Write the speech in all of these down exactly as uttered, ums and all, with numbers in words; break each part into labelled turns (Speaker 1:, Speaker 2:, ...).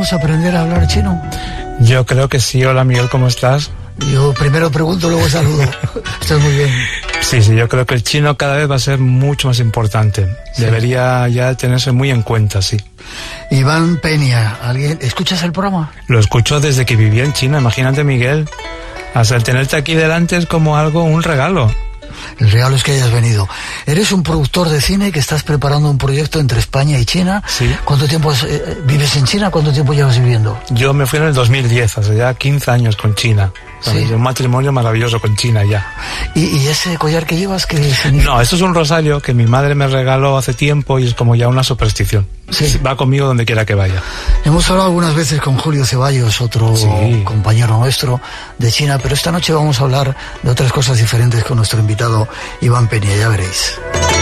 Speaker 1: ¿Podemos aprender a hablar chino?
Speaker 2: Yo creo que sí. Hola Miguel, ¿cómo estás?
Speaker 1: Yo primero pregunto, luego saludo. Estás muy bien.
Speaker 2: Sí, sí, yo creo que el chino cada vez va a ser mucho más importante. Sí. Debería ya tenerse muy en cuenta, sí.
Speaker 1: Iván Peña, ¿alguien escuchas el programa?
Speaker 2: Lo escucho desde que vivía en China, imagínate, Miguel. Hasta el tenerte aquí delante es como algo, un regalo.
Speaker 1: El regalo es que hayas venido. Eres un productor de cine que estás preparando un proyecto entre España y China.
Speaker 2: Sí.
Speaker 1: ¿Cuánto tiempo es, eh, vives en China? ¿Cuánto tiempo llevas viviendo?
Speaker 2: Yo me fui en el dos mil diez, hace ya quince años con China. Sí. Un matrimonio maravilloso con China ya.
Speaker 1: ¿Y, y ese collar que llevas qué significa?
Speaker 2: No, esto es un rosario que mi madre me regaló hace tiempo y es como ya una superstición.
Speaker 1: Sí.
Speaker 2: Va conmigo donde quiera que vaya.
Speaker 1: Hemos hablado algunas veces con Julio Ceballos, otro sí. compañero nuestro de China, pero esta noche vamos a hablar de otras cosas diferentes con nuestro invitado Iván Peña, ya veréis.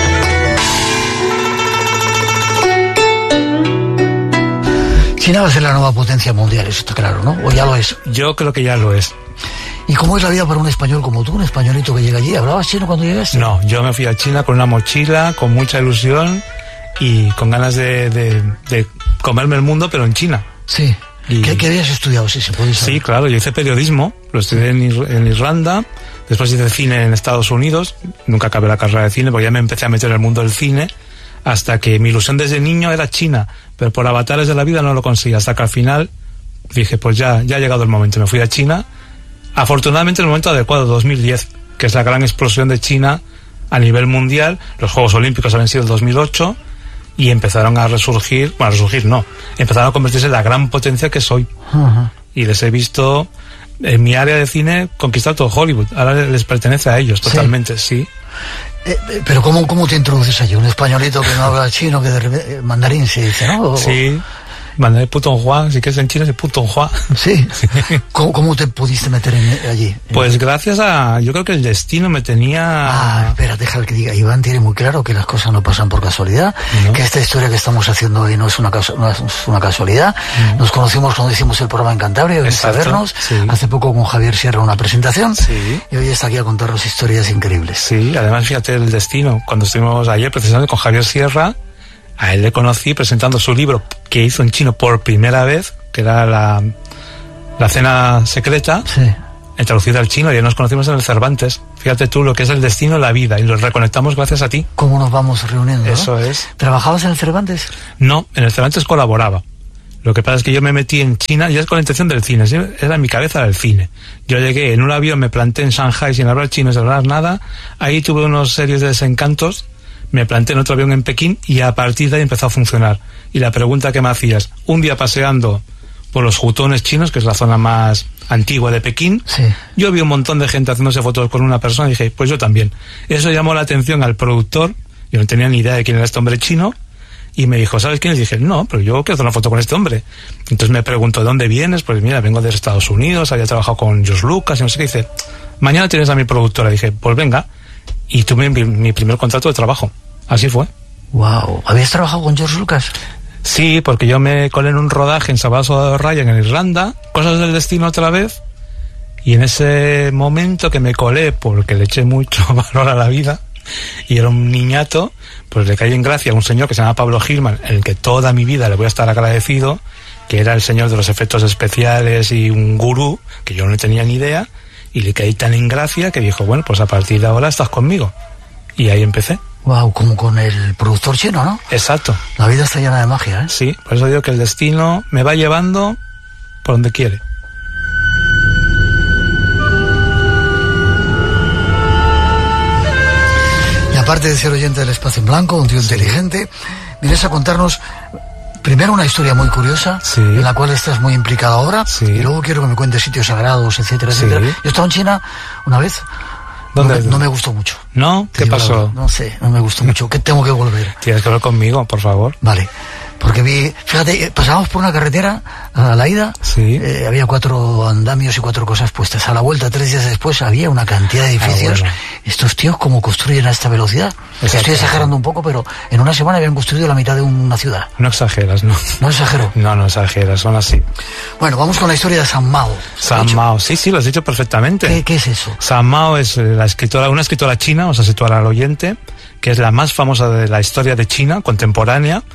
Speaker 1: China va a ser la nueva potencia mundial, eso está claro, ¿no? ¿O ya lo es?
Speaker 2: Yo creo que ya lo es.
Speaker 1: ¿Y cómo es la vida para un español como tú, un españolito que llega allí? ¿Hablabas chino cuando llegaste?
Speaker 2: No, yo me fui a China con una mochila, con mucha ilusión y con ganas de, de, de comerme el mundo, pero en China.
Speaker 1: Sí. Y... ¿Qué, ¿Qué habías estudiado, si se puede saber?
Speaker 2: Sí, claro, yo hice periodismo, lo estudié en, Ir en Irlanda, después hice cine en Estados Unidos, nunca acabé la carrera de cine porque ya me empecé a meter en el mundo del cine, hasta que mi ilusión desde niño era China, pero por avatares de la vida no lo conseguí, hasta que al final dije, pues ya, ya ha llegado el momento, me fui a China, afortunadamente en el momento adecuado, dos mil diez, que es la gran explosión de China a nivel mundial. Los Juegos Olímpicos habían sido en dos mil ocho y empezaron a resurgir, bueno, a resurgir no, empezaron a convertirse en la gran potencia que soy. Uh-huh. Y les he visto en mi área de cine conquistar todo Hollywood, ahora les pertenece a ellos totalmente, sí. sí.
Speaker 1: Eh, pero ¿cómo, ¿cómo te introduces allí? Un españolito que no habla chino, que de repente, eh, mandarín se dice, ¿no? O,
Speaker 2: sí, mandarín putonghua, si quieres en China es putonghua.
Speaker 1: Sí. ¿Cómo, ¿Cómo te pudiste meter en, allí?
Speaker 2: Pues gracias a, yo creo que el destino me tenía...
Speaker 1: Ah, espera, deja que diga. Iván tiene muy claro que las cosas no pasan por casualidad, ¿no? Que esta historia que estamos haciendo hoy no es una, casu no es una casualidad. ¿No? Nos conocimos cuando hicimos el programa en Cantabria, veniste a vernos, sí. Hace poco con Javier Sierra una presentación, sí. Y hoy está aquí a contarnos historias increíbles.
Speaker 2: Sí, además fíjate el destino. Cuando estuvimos ayer precisamente con Javier Sierra, a él le conocí presentando su libro que hizo en chino por primera vez, que era la, la cena secreta, sí. Traducida al chino, y ya nos conocimos en el Cervantes. Fíjate tú lo que es el destino, la vida, y los reconectamos gracias a ti.
Speaker 1: ¿Cómo nos vamos reuniendo?
Speaker 2: Eso, ¿no? Es.
Speaker 1: ¿Trabajabas en el Cervantes?
Speaker 2: No, en el Cervantes colaboraba. Lo que pasa es que yo me metí en China, ya es con la intención del cine, era en mi cabeza del cine. Yo llegué en un avión, me planté en Shanghai sin hablar chino, sin hablar nada, ahí tuve unos serios de desencantos, me planté en otro avión en Pekín y a partir de ahí empezó a funcionar. Y la pregunta que me hacías, un día paseando por los hutones chinos, que es la zona más antigua de Pekín, sí. Yo vi un montón de gente haciéndose fotos con una persona y dije, pues yo también. Eso llamó la atención al productor, yo no tenía ni idea de quién era este hombre chino, y me dijo, ¿sabes quién es? Y dije, no, pero yo quiero hacer una foto con este hombre. Entonces me preguntó, ¿de dónde vienes? Pues mira, vengo de Estados Unidos, había trabajado con George Lucas y no sé qué. Dice, mañana tienes a mi productora. Y dije, pues venga. Y tuve mi, mi primer contrato de trabajo. Así fue.
Speaker 1: Wow. ¿Habías trabajado con George Lucas?
Speaker 2: Sí, porque yo me colé en un rodaje en Sabbath Ryan en Irlanda, cosas del destino otra vez, y en ese momento que me colé porque le eché mucho valor a la vida y era un niñato, pues le caí en gracia a un señor que se llama Pablo Gilman, en el que toda mi vida le voy a estar agradecido, que era el señor de los efectos especiales y un gurú que yo no tenía ni idea, y le caí tan en gracia que dijo, bueno, pues a partir de ahora estás conmigo, y ahí empecé.
Speaker 1: Wow, como con el productor chino, ¿no?
Speaker 2: Exacto.
Speaker 1: La vida está llena de magia, ¿eh?
Speaker 2: Sí, por eso digo que el destino me va llevando por donde quiere.
Speaker 1: Y aparte de ser oyente del Espacio en Blanco, un tío sí. inteligente, vienes a contarnos primero una historia muy curiosa, sí. en la cual estás muy implicado ahora, sí. y luego quiero que me cuentes sitios sagrados, etcétera, sí. etcétera. Yo he estado en China una vez.
Speaker 2: ¿Dónde?
Speaker 1: No me, no me gustó mucho.
Speaker 2: ¿No? ¿Qué pasó?
Speaker 1: No sé, no me gustó mucho. ¿Qué tengo que volver?
Speaker 2: Tienes que hablar conmigo, por favor.
Speaker 1: Vale. Porque vi, fíjate, pasábamos por una carretera a la ida, sí. eh, había cuatro andamios y cuatro cosas puestas. A la vuelta, tres días después, había una cantidad de edificios. Ah, bueno. Estos tíos, ¿cómo construyen a esta velocidad? Exacto. Estoy exagerando un poco, pero en una semana habían construido la mitad de una ciudad.
Speaker 2: No exageras, ¿no?
Speaker 1: No exagero.
Speaker 2: No, no exageras, son así.
Speaker 1: Bueno, vamos con la historia de San Mao.
Speaker 2: San Mao, sí, sí, lo has dicho perfectamente.
Speaker 1: ¿Qué, qué es eso?
Speaker 2: San Mao es la escritora, una escritora china, vamos a situar al oyente, que es la más famosa de la historia de China contemporánea.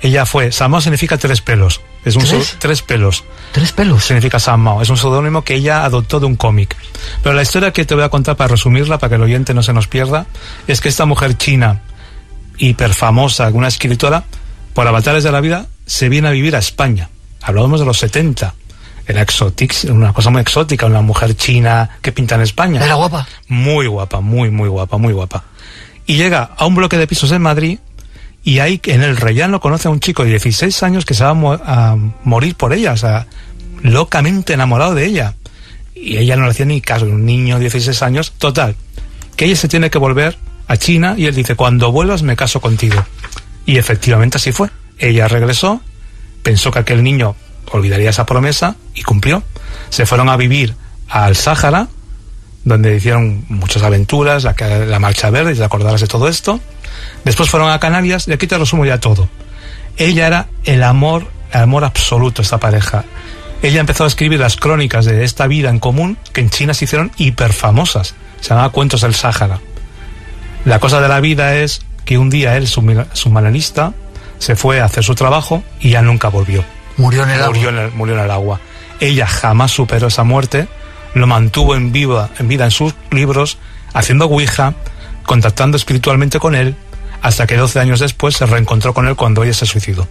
Speaker 2: Ella fue, San Mao significa tres pelos. Es un
Speaker 1: ¿Tres?
Speaker 2: tres pelos.
Speaker 1: ¿Tres pelos?
Speaker 2: Significa San Mao. Es un seudónimo que ella adoptó de un cómic. Pero la historia que te voy a contar, para resumirla, para que el oyente no se nos pierda, es que esta mujer china, hiperfamosa, una escritora, por avatares de la vida, se viene a vivir a España. Hablábamos de los setenta. Era exótica, una cosa muy exótica, una mujer china que pinta en España.
Speaker 1: ¿Era guapa?
Speaker 2: Muy guapa, muy, muy guapa, muy guapa. Y llega a un bloque de pisos en Madrid, y ahí en el Rellano conoce a un chico de dieciséis años que se va a, mo a morir por ella, o sea, locamente enamorado de ella. Y ella no le hacía ni caso, un niño de dieciséis años. Total, que ella se tiene que volver a China, y él dice, cuando vuelvas me caso contigo. Y efectivamente así fue. Ella regresó, pensó que aquel niño olvidaría esa promesa, y cumplió. Se fueron a vivir al Sáhara, donde hicieron muchas aventuras, la, la Marcha Verde, te acordarás de todo esto. Después fueron a Canarias, y aquí te resumo ya todo. Ella era el amor, el amor absoluto, esta pareja. Ella empezó a escribir las crónicas de esta vida en común, que en China se hicieron hiperfamosas. Se llamaba Cuentos del Sáhara. La cosa de la vida es que un día él, submarinista, se fue a hacer su trabajo y ya nunca volvió.
Speaker 1: Murió en el
Speaker 2: murió
Speaker 1: agua.
Speaker 2: En el, murió en el agua. Ella jamás superó esa muerte, lo mantuvo en, viva, en vida en sus libros, haciendo ouija, contactando espiritualmente con él, hasta que doce años después se reencontró con él cuando ella se suicidó.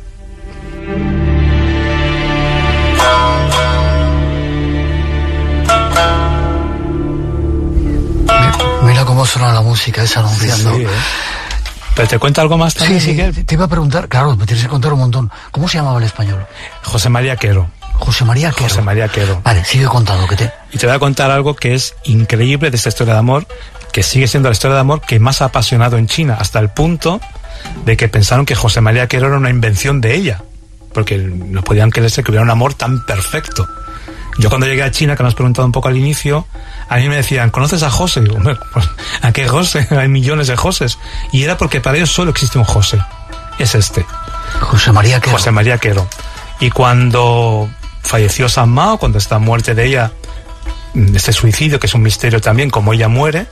Speaker 1: Mira cómo suena la música esa anunciando.
Speaker 2: Sí, sí, ¿eh? ¿Pero te cuenta algo más también,
Speaker 1: Sí, sí,
Speaker 2: Miguel?
Speaker 1: te iba a preguntar, claro, me tienes que contar un montón. ¿Cómo se llamaba el español?
Speaker 2: José María Quero.
Speaker 1: José María Quero.
Speaker 2: José María Quero.
Speaker 1: Vale, sigue contando. Que te...
Speaker 2: Y te voy a contar algo que es increíble de esta historia de amor, que sigue siendo la historia de amor que más ha apasionado en China, hasta el punto de que pensaron que José María Quero era una invención de ella, porque no podían creerse que hubiera un amor tan perfecto. Yo cuando llegué a China, que me has preguntado un poco al inicio, a mí me decían, ¿conoces a José? Y digo, hombre, pues, ¿a qué José? Hay millones de Joses. Y era porque para ellos solo existe un José. Es este.
Speaker 1: José María Quero.
Speaker 2: José María Quero. Y cuando falleció San Mao, cuando esta muerte de ella, este suicidio, que es un misterio también, como ella muere,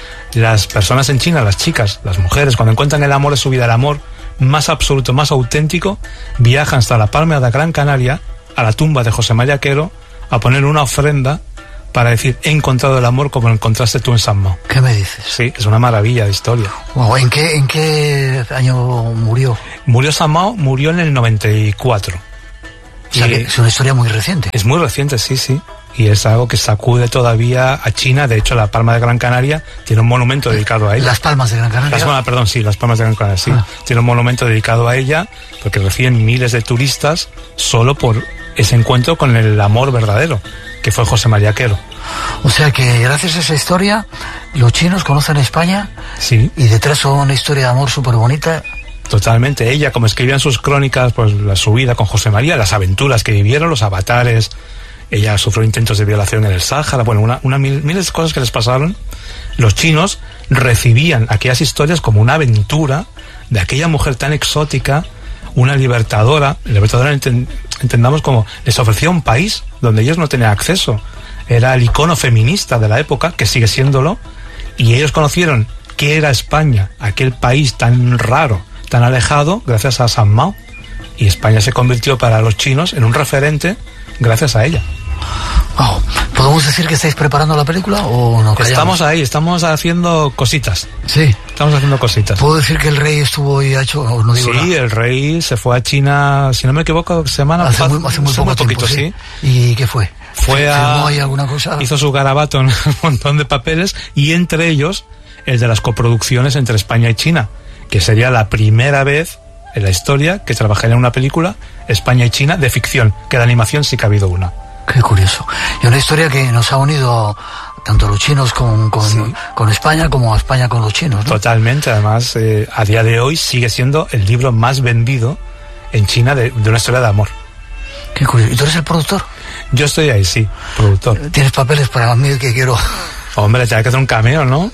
Speaker 2: las personas en China, las chicas, las mujeres, cuando encuentran el amor de su vida, el amor más absoluto, más auténtico, viajan hasta la Palma de Gran Canaria, a la tumba de José María Quero, a poner una ofrenda para decir, he encontrado el amor como lo encontraste tú en San Mao.
Speaker 1: ¿Qué me dices?
Speaker 2: Sí, es una maravilla de historia.
Speaker 1: Wow, ¿en qué, en qué año murió?
Speaker 2: Murió San Mao, murió en el noventa y cuatro.
Speaker 1: O sea, que es una historia muy reciente.
Speaker 2: Es muy reciente, sí, sí. Y es algo que sacude todavía a China. De hecho, la Palma de Gran Canaria tiene un monumento dedicado a ella.
Speaker 1: Las Palmas de Gran Canaria.
Speaker 2: Las, bueno, perdón, sí, las Palmas de Gran Canaria, sí. Ah. Tiene un monumento dedicado a ella, porque reciben miles de turistas solo por ese encuentro con el amor verdadero, que fue José María Quero.
Speaker 1: O sea que gracias a esa historia, los chinos conocen España.
Speaker 2: Sí.
Speaker 1: Y detrás son una historia de amor súper bonita.
Speaker 2: Totalmente. Ella, como escribía en sus crónicas, pues la, su vida con José María, las aventuras que vivieron, los avatares. Ella sufrió intentos de violación en el Sáhara, bueno, una, una mil, miles de cosas que les pasaron. Los chinos recibían aquellas historias como una aventura de aquella mujer tan exótica, una libertadora. Libertadora enten, entendamos como les ofrecía un país donde ellos no tenían acceso. Era el icono feminista de la época, que sigue siéndolo, y ellos conocieron qué era España, aquel país tan raro, tan alejado, gracias a San Mao. Y España se convirtió para los chinos en un referente gracias a ella.
Speaker 1: Wow. ¿Podemos decir que estáis preparando la película o no? Callamos?
Speaker 2: Estamos ahí, estamos haciendo cositas.
Speaker 1: Sí.
Speaker 2: Estamos haciendo cositas.
Speaker 1: ¿Puedo decir que el rey estuvo y ha hecho? O no digo
Speaker 2: sí,
Speaker 1: nada.
Speaker 2: El rey se fue a China, si no me equivoco, semana
Speaker 1: hace muy, hace muy poco
Speaker 2: muy poquito,
Speaker 1: tiempo,
Speaker 2: sí.
Speaker 1: ¿Y qué fue?
Speaker 2: Fue a...
Speaker 1: ¿Filmó ahí alguna cosa?
Speaker 2: Hizo su garabato en un montón de papeles, y entre ellos el de las coproducciones entre España y China, que sería la primera vez en la historia que trabajaría en una película España y China de ficción, que de animación sí que ha habido una.
Speaker 1: Qué curioso. Y una historia que nos ha unido tanto a los chinos con, con, sí. con España como a España con los chinos, ¿no?
Speaker 2: Totalmente. Además, eh, a día de hoy sigue siendo el libro más vendido en China de, de una historia de amor.
Speaker 1: Qué curioso. ¿Y tú eres el productor?
Speaker 2: Yo estoy ahí, sí, productor.
Speaker 1: ¿Tienes papeles para mí que quiero?
Speaker 2: Hombre, te hay que hacer un cameo, ¿no?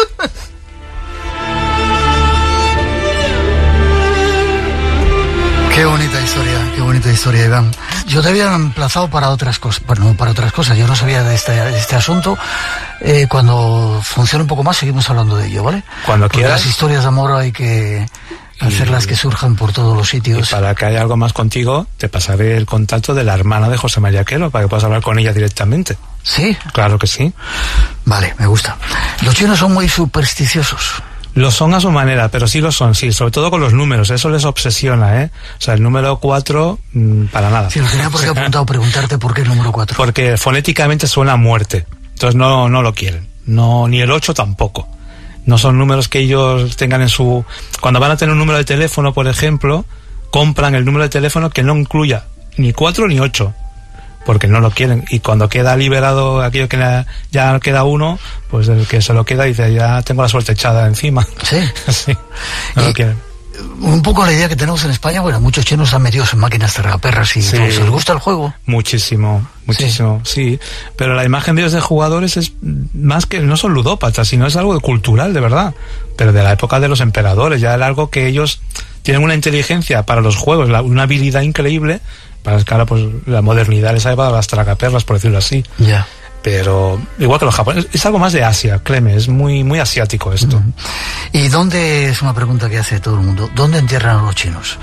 Speaker 1: Qué bonita historia, qué bonita historia, Iván. Yo te había emplazado para otras cosas, bueno, para otras cosas, yo no sabía de este, de este asunto. Eh, cuando funcione un poco más seguimos hablando de ello, ¿vale?
Speaker 2: Cuando
Speaker 1: Porque
Speaker 2: quieras.
Speaker 1: Las historias de amor hay que, hacerlas que surjan por todos los sitios.
Speaker 2: Y para que haya algo más contigo, te pasaré el contacto de la hermana de José María Quelo, para que puedas hablar con ella directamente.
Speaker 1: ¿Sí?
Speaker 2: Claro que sí.
Speaker 1: Vale, me gusta. Los chinos son muy supersticiosos.
Speaker 2: Lo son a su manera, pero sí lo son, sí, sobre todo con los números, eso les obsesiona, ¿eh? O sea, el número cuatro, mmm, para nada.
Speaker 1: Sí, lo tenía porque apuntado preguntarte por qué el número cuatro.
Speaker 2: Porque fonéticamente suena a muerte, entonces no, no lo quieren, no, ni el ocho tampoco. No son números que ellos tengan en su... Cuando van a tener un número de teléfono, por ejemplo, compran el número de teléfono que no incluya ni cuatro ni ocho. Porque no lo quieren, y cuando queda liberado aquello que ya queda uno, pues el que se lo queda dice, ya tengo la suerte echada encima.
Speaker 1: Sí.
Speaker 2: Sí, no
Speaker 1: y
Speaker 2: lo quieren.
Speaker 1: Un poco la idea que tenemos en España, bueno, muchos chinos están metidos en máquinas tragaperras y
Speaker 2: sí.
Speaker 1: todo. ¿Les gusta el juego?
Speaker 2: Muchísimo, muchísimo, sí. sí. Pero la imagen de ellos de jugadores es más que, no son ludópatas, sino es algo cultural, de verdad. Pero de la época de los emperadores, ya era algo que ellos tienen una inteligencia para los juegos, la, una habilidad increíble. Para que ahora pues la modernidad les ha llevado a las tragaperras, por decirlo así.
Speaker 1: Ya. Yeah.
Speaker 2: Pero igual que los japoneses, es algo más de Asia, Cleme, es muy muy asiático esto.
Speaker 1: Uh-huh. ¿Y dónde, es una pregunta que hace todo el mundo, dónde entierran a los chinos?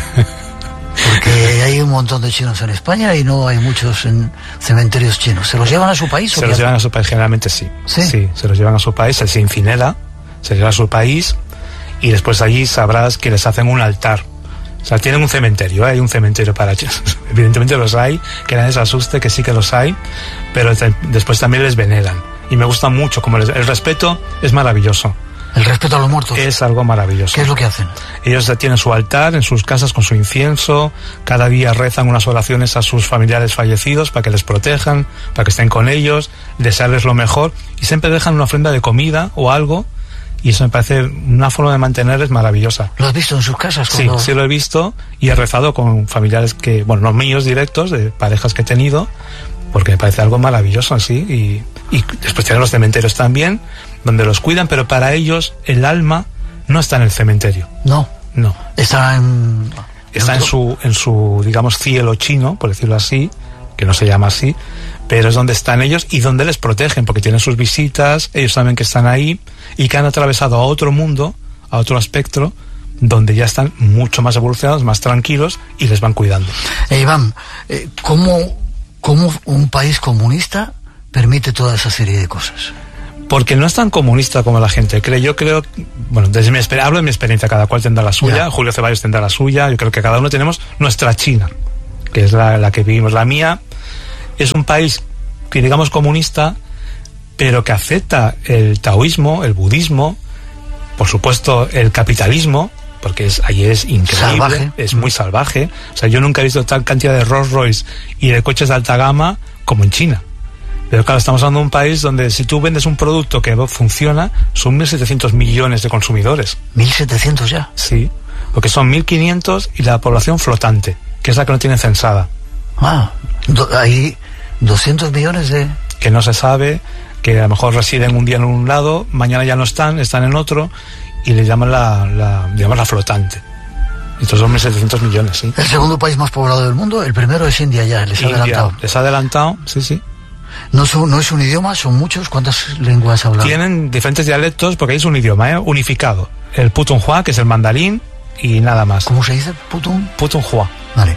Speaker 1: Porque hay un montón de chinos en España y no hay muchos en cementerios chinos. ¿Se los llevan a su país?
Speaker 2: Se los llevan a su país, generalmente sí.
Speaker 1: sí.
Speaker 2: Sí, se los llevan a su país, se, se incinera, se lleva a su país y después allí sabrás que les hacen un altar. O sea, tienen un cementerio, ¿eh? Hay un cementerio para chinos. Evidentemente los hay, que nadie se asuste, que sí que los hay, pero te, después también les veneran. Y me gusta mucho, como les, el respeto es maravilloso.
Speaker 1: El respeto a los muertos.
Speaker 2: Es algo maravilloso.
Speaker 1: ¿Qué es lo que hacen?
Speaker 2: Ellos tienen su altar en sus casas con su incienso, cada día rezan unas oraciones a sus familiares fallecidos para que les protejan, para que estén con ellos, desearles lo mejor, y siempre dejan una ofrenda de comida o algo. Y eso me parece una forma de mantenerles maravillosa.
Speaker 1: ¿Lo has visto en sus casas?
Speaker 2: Sí, sí lo he visto y he rezado con familiares que, bueno, no míos directos, de parejas que he tenido, porque me parece algo maravilloso así. Y, y después tienen los cementerios también, donde los cuidan, pero para ellos el alma no está en el cementerio.
Speaker 1: No.
Speaker 2: No.
Speaker 1: Está en...
Speaker 2: Está en su, en su, digamos, cielo chino, por decirlo así, que no se llama así, pero es donde están ellos y donde les protegen, porque tienen sus visitas, ellos saben que están ahí y que han atravesado a otro mundo, a otro espectro, donde ya están mucho más evolucionados, más tranquilos y les van cuidando.
Speaker 1: Eh, Iván, eh, ¿cómo, ¿cómo un país comunista permite toda esa serie de cosas?
Speaker 2: Porque no es tan comunista como la gente cree. Yo creo, bueno, desde mi experiencia, hablo de mi experiencia, cada cual tendrá la suya, yeah. Julio Ceballos tendrá la suya, yo creo que cada uno tenemos nuestra China, que es la, la que vivimos. La mía es un país que digamos comunista, pero que acepta el taoísmo, el budismo, por supuesto el capitalismo, porque es, ahí es increíble, salvaje. Es muy salvaje. O sea, yo nunca he visto tal cantidad de Rolls Royce y de coches de alta gama como en China. Pero claro, estamos hablando de un país donde si tú vendes un producto que funciona, son mil setecientos millones de consumidores.
Speaker 1: ¿mil setecientos ya?
Speaker 2: Sí, porque son mil quinientos y la población flotante, que es la que no tiene censada.
Speaker 1: Ah, do, hay doscientos millones de...
Speaker 2: Que no se sabe, que a lo mejor residen un día en un lado, mañana ya no están, están en otro, y le llaman la, la, digamos, la flotante. Estos son mil setecientos millones, sí.
Speaker 1: El segundo país más poblado del mundo, el primero es India ya, les ha adelantado.
Speaker 2: Les ha adelantado, sí, sí.
Speaker 1: No, son, no es un idioma, son muchos. ¿Cuántas lenguas hablan?
Speaker 2: Tienen diferentes dialectos porque es un idioma, ¿eh? Unificado. El putonghua, que es el mandarín, y nada más.
Speaker 1: ¿Cómo se dice? Putun.
Speaker 2: Putonghua.
Speaker 1: Vale.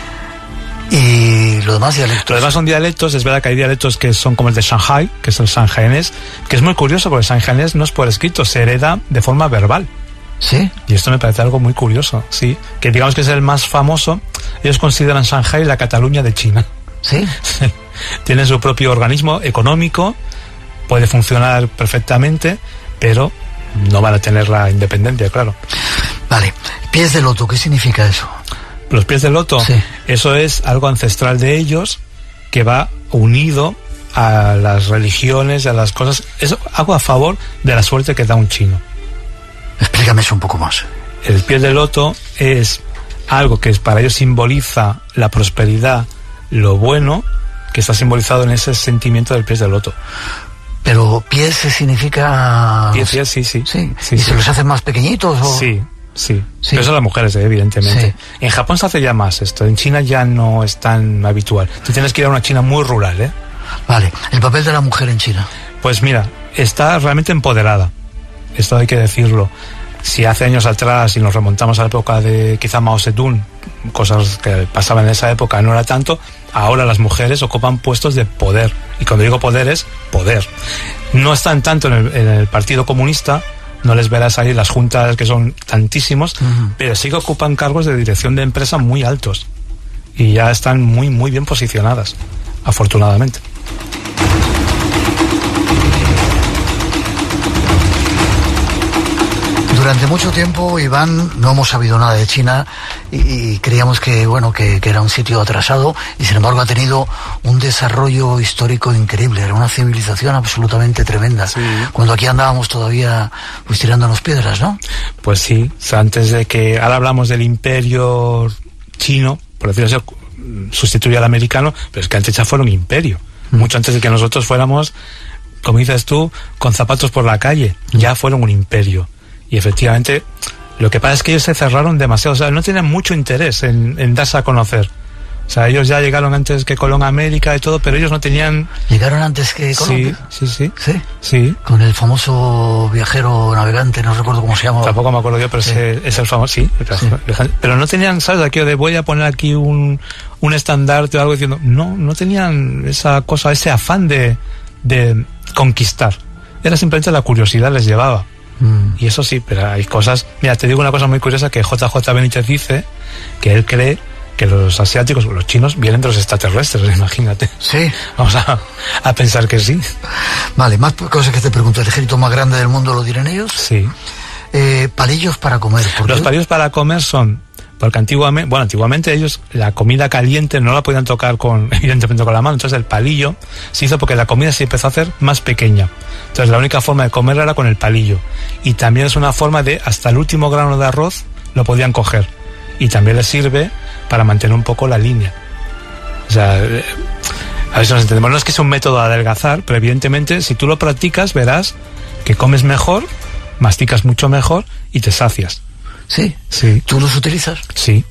Speaker 1: Y los demás dialectos.
Speaker 2: Los demás son dialectos. Es verdad que hay dialectos que son como el de Shanghai, que es el shanghainés, que es muy curioso porque el shanghainés no es por escrito, se hereda de forma verbal.
Speaker 1: ¿Sí?
Speaker 2: Y esto me parece algo muy curioso, sí. Que digamos que es el más famoso. Ellos consideran Shanghai la Cataluña de China.
Speaker 1: ¿Sí?
Speaker 2: Sí. Tienen su propio organismo económico, puede funcionar perfectamente, pero no van a tener la independencia, claro.
Speaker 1: Vale. Pies de loto, ¿qué significa eso?
Speaker 2: Los pies de loto,
Speaker 1: sí.
Speaker 2: Eso es algo ancestral de ellos que va unido a las religiones, a las cosas. Es algo a favor de la suerte que da un chino.
Speaker 1: Explícame eso un poco más.
Speaker 2: El pie de loto es algo que para ellos simboliza la prosperidad, lo bueno, que está simbolizado en ese sentimiento del pie de loto.
Speaker 1: Pero pies significa...
Speaker 2: Pies, pies, sí, sí.
Speaker 1: Sí.
Speaker 2: sí
Speaker 1: ¿Y
Speaker 2: sí.
Speaker 1: se los hacen más pequeñitos o...?
Speaker 2: Sí, sí.
Speaker 1: Sí.
Speaker 2: Pero eso las mujeres, ¿eh? Evidentemente.
Speaker 1: Sí.
Speaker 2: En Japón se hace ya más esto. En China ya no es tan habitual. Tú tienes que ir a una China muy rural, ¿eh?
Speaker 1: Vale. El papel de la mujer en China.
Speaker 2: Pues mira, está realmente empoderada. Esto hay que decirlo. Si hace años atrás, si nos remontamos a la época de quizá Mao Zedong, cosas que pasaban en esa época no era tanto, ahora las mujeres ocupan puestos de poder. Y cuando digo poder es poder. No están tanto en el, en el Partido Comunista, no les verás ahí las juntas que son tantísimos, uh-huh. pero sí que ocupan cargos de dirección de empresa muy altos. Y ya están muy, muy bien posicionadas, afortunadamente.
Speaker 1: Durante mucho tiempo, Iván, no hemos sabido nada de China y, y creíamos que, bueno, que, que era un sitio atrasado y sin embargo ha tenido un desarrollo histórico increíble, era una civilización absolutamente tremenda. Sí. Cuando aquí andábamos todavía pues tirándonos piedras, ¿no?
Speaker 2: Pues sí, o sea, antes de que, ahora hablamos del imperio chino, por decirlo así, sustituye al americano, pero es que antes ya fueron un imperio, mm. mucho antes de que nosotros fuéramos, como dices tú, con zapatos por la calle, mm. ya fueron un imperio. Y efectivamente, lo que pasa es que ellos se cerraron demasiado, o sea, no tenían mucho interés en, en darse a conocer. O sea, ellos ya llegaron antes que Colón a América y todo, pero ellos no tenían...
Speaker 1: ¿Llegaron antes que Colón?
Speaker 2: Sí, sí, sí.
Speaker 1: ¿Sí?
Speaker 2: Sí.
Speaker 1: Con el famoso viajero navegante, no recuerdo cómo se llama.
Speaker 2: Tampoco me acuerdo yo, pero sí. es, es el famoso, sí, el sí. Pero no tenían, ¿sabes? Aquí de voy a poner aquí un, un estandarte o algo diciendo... No, no tenían esa cosa, ese afán de, de conquistar. Era simplemente la curiosidad les llevaba. Mm. Y eso sí, pero hay cosas... Mira, te digo una cosa muy curiosa que J J Benítez dice, que él cree que los asiáticos, los chinos, vienen de los extraterrestres, imagínate.
Speaker 1: Sí.
Speaker 2: Vamos a, a pensar que sí.
Speaker 1: Vale, más cosas que te pregunto. ¿El ejército más grande del mundo lo dirán ellos?
Speaker 2: Sí.
Speaker 1: Eh, palillos para comer. ¿Por
Speaker 2: los
Speaker 1: qué?
Speaker 2: palillos para comer son... Porque antiguamente, bueno, antiguamente ellos la comida caliente no la podían tocar con, evidentemente con la mano, entonces el palillo se hizo porque la comida se empezó a hacer más pequeña. Entonces la única forma de comerla era con el palillo. Y también es una forma de, hasta el último grano de arroz lo podían coger. Y también les sirve para mantener un poco la línea. O sea, a ver si nos entendemos. No es que sea un método de adelgazar, pero evidentemente si tú lo practicas verás que comes mejor, masticas mucho mejor y te sacias.
Speaker 1: Sí,
Speaker 2: sí.
Speaker 1: ¿Tú los utilizas?
Speaker 2: Sí.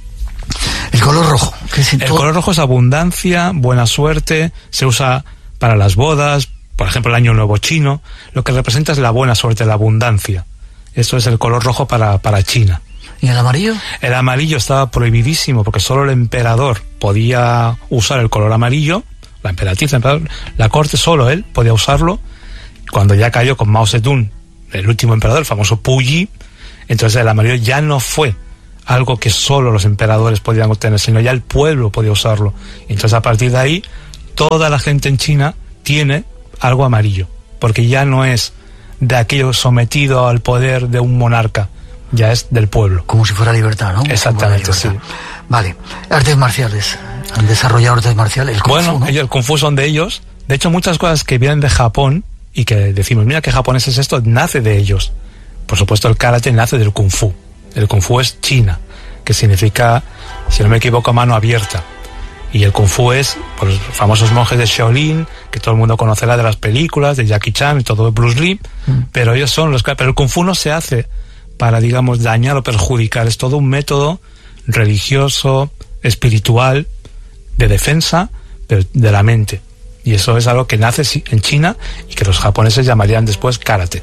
Speaker 1: El color rojo. ¿Qué es
Speaker 2: el todo? color rojo es abundancia, buena suerte, se usa para las bodas, por ejemplo el año nuevo chino, lo que representa es la buena suerte, la abundancia. Esto es el color rojo para, para China.
Speaker 1: ¿Y el amarillo?
Speaker 2: El amarillo estaba prohibidísimo porque solo el emperador podía usar el color amarillo, la emperatriz, el emperador, la corte, solo él podía usarlo. Cuando ya cayó con Mao Zedong, el último emperador, el famoso Puyi, entonces el amarillo ya no fue algo que solo los emperadores podían obtener, sino ya el pueblo podía usarlo. Entonces a partir de ahí, toda la gente en China tiene algo amarillo, porque ya no es de aquello sometido al poder de un monarca, ya es del pueblo.
Speaker 1: Como si fuera libertad, ¿no?
Speaker 2: Exactamente, sí.
Speaker 1: Vale, artes marciales. ¿Han desarrollado artes marciales? El Kung
Speaker 2: bueno,
Speaker 1: Fu, ¿no?
Speaker 2: ellos, el Kung Fu son de ellos. De hecho, muchas cosas que vienen de Japón y que decimos, mira qué japonés es esto, nace de ellos. Por supuesto, el karate nace del Kung Fu. El Kung Fu es China, que significa, si no me equivoco, mano abierta. Y el Kung Fu es por los famosos monjes de Shaolin, que todo el mundo conocerá de las películas, de Jackie Chan y todo, Bruce Lee, mm. pero ellos son los que... Pero el Kung Fu no se hace para, digamos, dañar o perjudicar. Es todo un método religioso, espiritual, de defensa, pero de la mente. Y eso es algo que nace en China y que los japoneses llamarían después karate.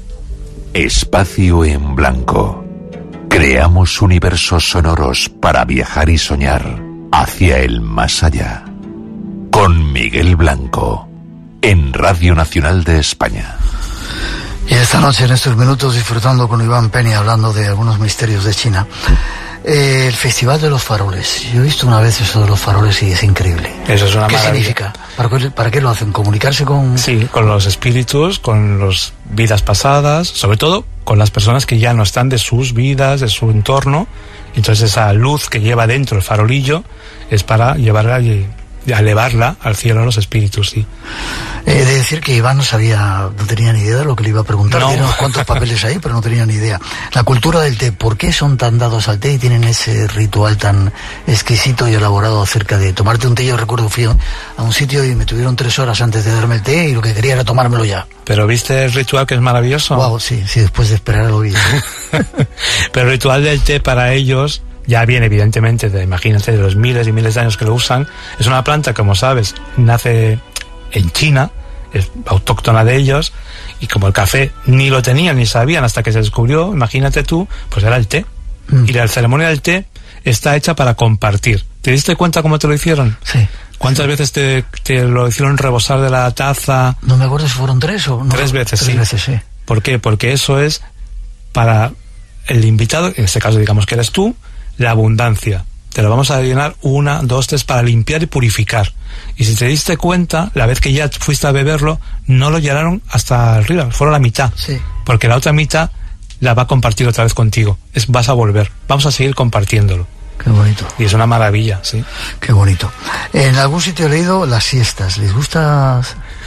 Speaker 3: Espacio en blanco. Creamos universos sonoros para viajar y soñar hacia el más allá. Con Miguel Blanco, en Radio Nacional de España.
Speaker 1: Y esta noche, en estos minutos, disfrutando con Iván Peña, hablando de algunos misterios de China. Eh, el Festival de los Faroles. Yo he visto una vez eso de los faroles y es increíble.
Speaker 2: Eso es una
Speaker 1: ¿Qué
Speaker 2: maravilla.
Speaker 1: significa? ¿Para qué, ¿Para qué lo hacen? ¿Comunicarse con...?
Speaker 2: Sí, con los espíritus, con las vidas pasadas, sobre todo con las personas que ya no están de sus vidas, de su entorno. Entonces esa luz que lleva dentro el farolillo es para llevarla y a elevarla al cielo a los espíritus, sí.
Speaker 1: He de decir que Iván no sabía, no tenía ni idea de lo que le iba a preguntar.
Speaker 2: No.
Speaker 1: Tiene unos cuantos papeles ahí, pero no tenía ni idea. La cultura del té, ¿por qué son tan dados al té y tienen ese ritual tan exquisito y elaborado acerca de tomarte un té? Yo recuerdo, fui a un sitio y me tuvieron tres horas antes de darme el té y lo que quería era tomármelo ya.
Speaker 2: ¿Pero viste el ritual que es maravilloso?
Speaker 1: Wow, sí, sí, después de esperar lo vi.
Speaker 2: Pero el ritual del té para ellos ya viene evidentemente de, imagínate, de los miles y miles de años que lo usan. Es una planta, como sabes, nace en China, es autóctona de ellos, Y como el café ni lo tenían ni sabían hasta que se descubrió, imagínate tú, pues era el té. Mm. Y la ceremonia del té está hecha para compartir. ¿Te diste cuenta cómo te lo hicieron?
Speaker 1: Sí.
Speaker 2: ¿Cuántas sí. veces te, te lo hicieron rebosar de la taza?
Speaker 1: No me acuerdo si fueron tres o no.
Speaker 2: Tres veces,
Speaker 1: tres
Speaker 2: sí.
Speaker 1: veces, sí.
Speaker 2: ¿Por qué? Porque eso es para el invitado, en este caso digamos que eres tú, la abundancia. Te lo vamos a llenar una, dos, tres para limpiar y purificar. Y si te diste cuenta, la vez que ya fuiste a beberlo, no lo llenaron hasta arriba, fueron la mitad.
Speaker 1: Sí.
Speaker 2: Porque la otra mitad la va a compartir otra vez contigo. Es, vas a volver. Vamos a seguir compartiéndolo.
Speaker 1: Qué bonito.
Speaker 2: Y es una maravilla, sí.
Speaker 1: Qué bonito. En algún sitio he leído las siestas. ¿Les gusta?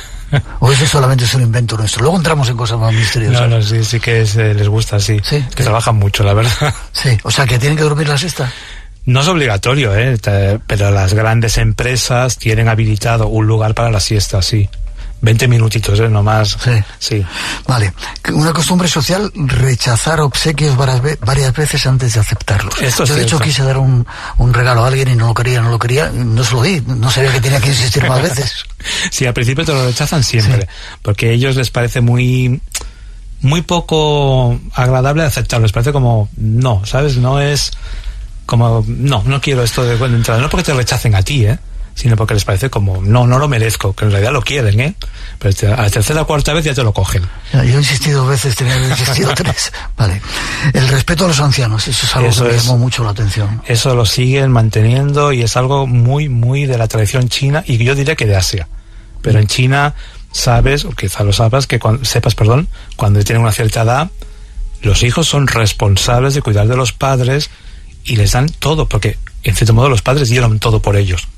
Speaker 1: ¿O eso solamente es un invento nuestro? Luego entramos en cosas más misteriosas.
Speaker 2: No, no, sí, sí que es, eh, les gusta, sí.
Speaker 1: Sí.
Speaker 2: Que
Speaker 1: sí.
Speaker 2: trabajan mucho, la verdad.
Speaker 1: Sí, o sea que tienen que dormir la siesta.
Speaker 2: No es obligatorio, ¿eh? Pero las grandes empresas tienen habilitado un lugar para la siesta, sí. Veinte minutitos, ¿eh? No más.
Speaker 1: Sí.
Speaker 2: Sí.
Speaker 1: Vale. Una costumbre social, rechazar obsequios varias, varias veces antes de aceptarlos.
Speaker 2: Esto
Speaker 1: Yo, de hecho, quise dar un, un regalo a alguien y no lo quería, no lo quería, no se lo di. No sabía que tenía que insistir más veces.
Speaker 2: Sí, al principio te lo rechazan siempre. Sí. Porque a ellos les parece muy... muy poco agradable aceptarlo. Les parece como... no, ¿sabes? No es... como, no, no quiero esto de buena entrada, no porque te rechacen a ti, ¿eh? Sino porque les parece como, no, no lo merezco, que en realidad lo quieren, ¿eh? Pero a la tercera o cuarta vez ya te lo cogen.
Speaker 1: Ya, yo he insistido dos veces, tenía que haber insistido tres. Vale. El respeto a los ancianos, eso es algo eso que me es, llamó mucho la atención.
Speaker 2: Eso lo siguen manteniendo y es algo muy, muy de la tradición china y yo diría que de Asia. Pero mm. en China sabes, o quizá lo sabes, que cuando, sepas, perdón, cuando tienen una cierta edad, los hijos son responsables de cuidar de los padres y les dan todo, porque en cierto modo los padres dieron todo por ellos.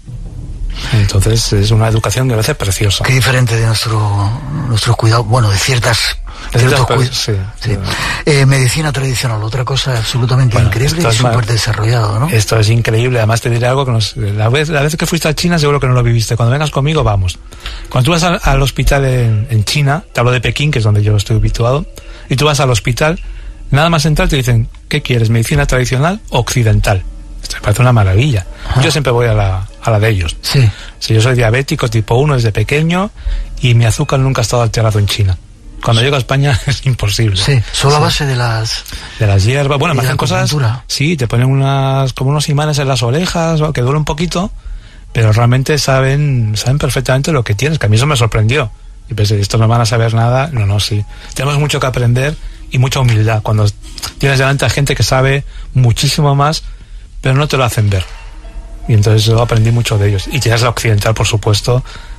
Speaker 2: Entonces es una educación que me parece preciosa.
Speaker 1: Qué diferente de nuestro nuestros cuidados, bueno, de ciertas
Speaker 2: de ciertos cuidados. Sí,
Speaker 1: sí. Eh, medicina tradicional, otra cosa absolutamente bueno, increíble y súper desarrollado, ¿no?
Speaker 2: Esto es increíble, además te diré algo que nos, la vez la vez que fuiste a China seguro que no lo viviste. Cuando vengas conmigo vamos. Cuando tú vas al, al hospital en, en China, te hablo de Pekín, que es donde yo estoy habituado, y tú vas al hospital, nada más entrar te dicen, ¿qué quieres? ¿Medicina tradicional o occidental? Esto me parece una maravilla. Ajá. Yo siempre voy a la, a la de ellos.
Speaker 1: Sí.
Speaker 2: Si yo soy diabético tipo uno desde pequeño y mi azúcar nunca ha estado alterado en China. Cuando sí. llego a España es imposible.
Speaker 1: Sí, solo sí. a base de las...
Speaker 2: De las hierbas. Bueno, me hacen cosas... Sí, te ponen unas como unos imanes en las orejas, que duele un poquito, pero realmente saben saben perfectamente lo que tienes, que a mí eso me sorprendió. Y pensé, estos no van a saber nada. No, no, sí. Tenemos mucho que aprender y mucha humildad. Cuando tienes delante a gente que sabe muchísimo más, pero no te lo hacen ver. Y entonces yo aprendí mucho de ellos. Y tienes la occidental, por supuesto,